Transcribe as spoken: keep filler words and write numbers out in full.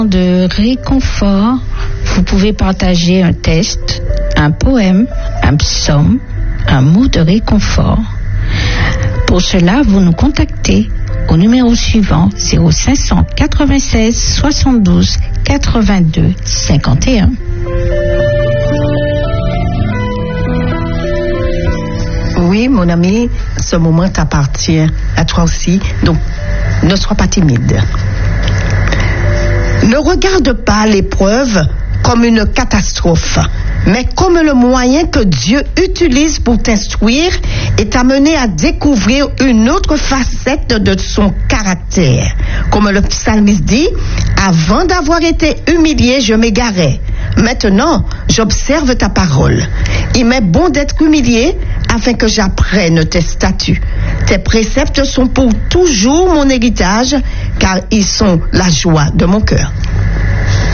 De réconfort, vous pouvez partager un texte, un poème, un psaume, un mot de réconfort. Pour cela, vous nous contactez au numéro suivant zéro cinq quatre-vingt-seize soixante-douze quatre-vingt-deux cinquante et un. Oui, mon ami, ce moment t'appartient à toi aussi, donc ne sois pas timide. Ne regarde pas l'épreuve comme une catastrophe, mais comme le moyen que Dieu utilise pour t'instruire et t'amener à découvrir une autre facette de son caractère. Comme le psalmiste dit, avant d'avoir été humilié, je m'égarais. Maintenant, j'observe ta parole. Il m'est bon d'être humilié afin que j'apprenne tes statuts. Tes préceptes sont pour toujours mon héritage, car ils sont la joie de mon cœur.